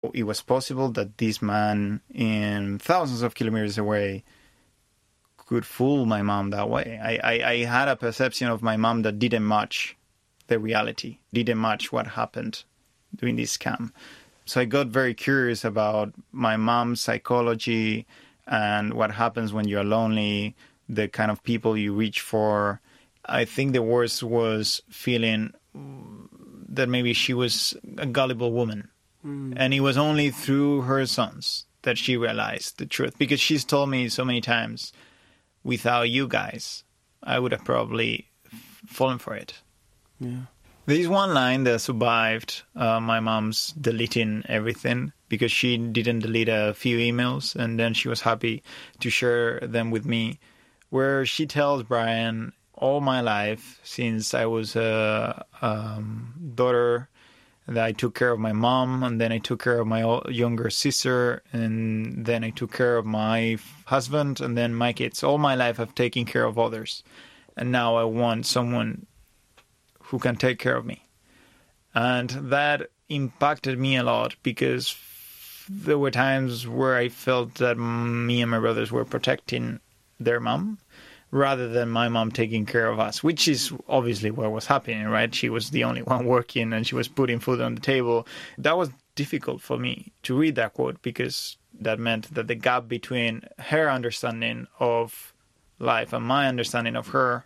It was possible that this man in thousands of kilometers away could fool my mom that way. I had a perception of my mom that didn't match the reality, didn't match what happened during this scam. So I got very curious about my mom's psychology and what happens when you're lonely, the kind of people you reach for. I think the worst was feeling that maybe she was a gullible woman. And it was only through her sons that she realized the truth. Because she's told me so many times, without you guys, I would have probably fallen for it. Yeah. There's one line that survived my mom's deleting everything, because she didn't delete a few emails and then she was happy to share them with me, where she tells Brian, all my life, since I was a daughter, that I took care of my mom, and then I took care of my younger sister, and then I took care of my husband, and then my kids. All my life I've taken care of others. And now I want someone who can take care of me. And that impacted me a lot, because there were times where I felt that me and my brothers were protecting their mom rather than my mom taking care of us, which is obviously what was happening, right? She was the only one working and she was putting food on the table. That was difficult for me to read that quote, because that meant that the gap between her understanding of life and my understanding of her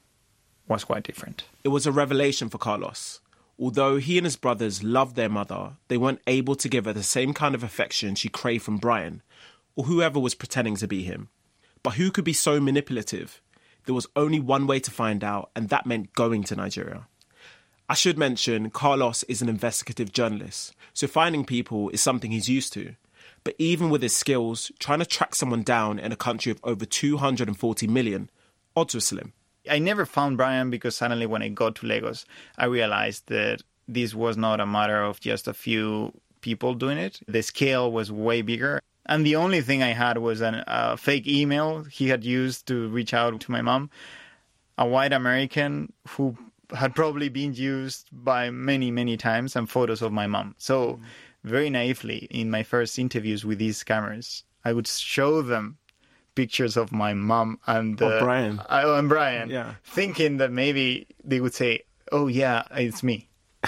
was quite different. It was a revelation for Carlos. Although he and his brothers loved their mother, they weren't able to give her the same kind of affection she craved from Brian, or whoever was pretending to be him. But who could be so manipulative? There was only one way to find out, and that meant going to Nigeria. I should mention, Carlos is an investigative journalist, so finding people is something he's used to. But even with his skills, trying to track someone down in a country of over 240 million, odds were slim. I never found Brian, because suddenly when I got to Lagos, I realized that this was not a matter of just a few people doing it. The scale was way bigger. And the only thing I had was a fake email he had used to reach out to my mom, a white American who had probably been used by many, many times, and photos of my mom. So very naively, in my first interviews with these scammers, I would show them pictures of my mom and Brian. And Brian, yeah, thinking that maybe they would say, "Oh yeah, it's me."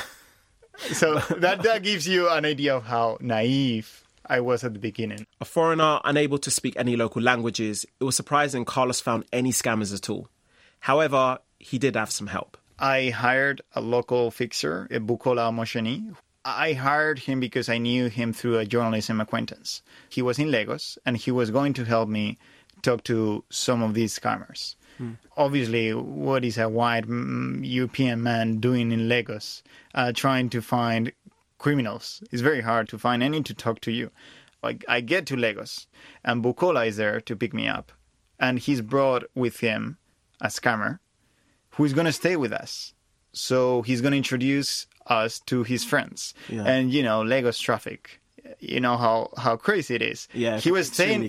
So that gives you an idea of how naive I was at the beginning. A foreigner unable to speak any local languages, it was surprising Carlos found any scammers at all. However, he did have some help. I hired a local fixer, Bukola Mosheni. I hired him because I knew him through a journalism acquaintance. He was in Lagos, and he was going to help me talk to some of these scammers. Obviously, what is a white European man doing in Lagos, trying to find criminals? It's very hard to find any to talk to you. Like, I get to Lagos, and Bukola is there to pick me up, and he's brought with him a scammer who is going to stay with us. So he's going to introduce us to his friends. Yeah. And, you know, Lagos traffic, you know how crazy it is. Yeah, he was staying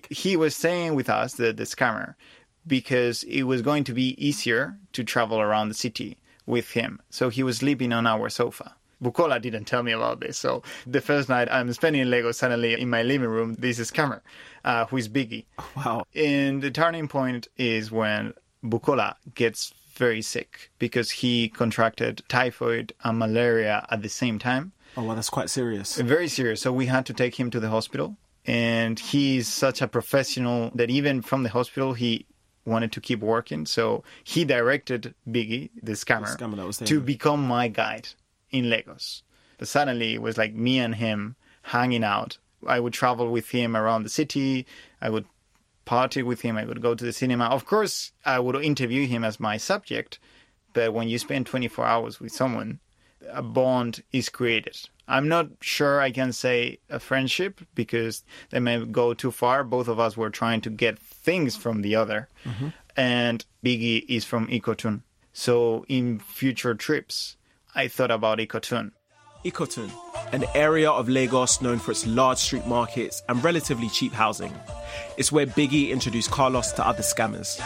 with us, the scammer, because it was going to be easier to travel around the city with him. So he was sleeping on our sofa. Bukola didn't tell me about this. So the first night I'm spending in Lagos, suddenly in my living room, this is scammer, who is Biggie. Wow. And the turning point is when Bukola gets very sick, because he contracted typhoid and malaria at the same time. Oh, well, that's quite serious. Very serious. So we had to take him to the hospital. And he's such a professional that even from the hospital, he wanted to keep working. So he directed Biggie, the scammer that was there, to become my guide in Lagos. But suddenly it was like me and him hanging out. I would travel with him around the city. I would party with him. I would go to the cinema. Of course, I would interview him as my subject. But when you spend 24 hours with someone, a bond is created. I'm not sure I can say a friendship, because they may go too far. Both of us were trying to get things from the other. Mm-hmm. And Biggie is from Ikotun. So in future trips, I thought about Ikotun. Ikotun, an area of Lagos known for its large street markets and relatively cheap housing. It's where Biggie introduced Carlos to other scammers.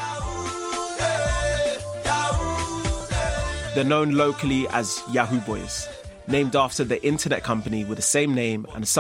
They're known locally as Yahoo Boys. named after the internet company with the same name and